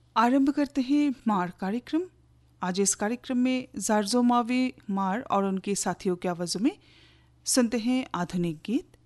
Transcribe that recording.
आरंभ करते हैं मार कार्यक्रम। आज इस कार्यक्रम में जारजो मावी मार और उनके साथियों की आवाज़ों में सुनते हैं आधुनिक गीत।